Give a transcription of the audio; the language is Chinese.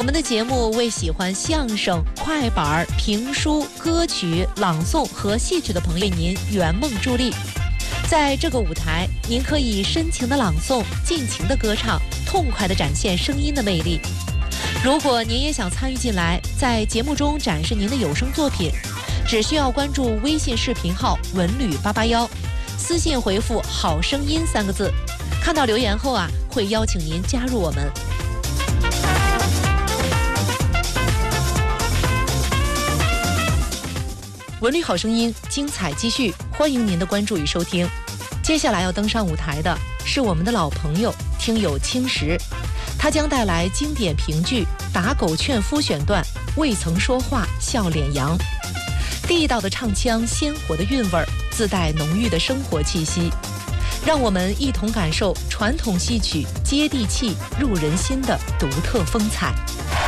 们的节目为喜欢相声、快板、评书、歌曲、朗诵和戏曲的朋友为您圆梦助力。在这个舞台，您可以深情的朗诵，尽情的歌唱，痛快的展现声音的魅力。如果您也想参与进来，在节目中展示您的有声作品，只需要关注微信视频号文旅881，私信回复好声音3个字，看到留言后会邀请您加入我们。文旅好声音精彩继续，欢迎您的关注与收听。接下来要登上舞台的是我们的老朋友听友青石，他将带来经典评剧《打狗劝夫》选段未曾说话笑脸扬，地道的唱腔，鲜活的韵味，自带浓郁的生活气息，让我们一同感受传统戏曲接地气入人心的独特风采。